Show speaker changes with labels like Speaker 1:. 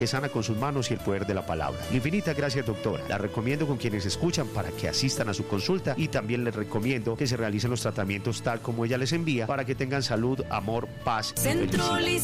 Speaker 1: que sana con sus manos y el poder de la palabra. Infinitas gracias, doctora. La recomiendo con quienes escuchan para que asistan a su consulta y también les recomiendo que se realicen los tratamientos tal como ella les envía para que tengan salud, amor, paz y felicidad.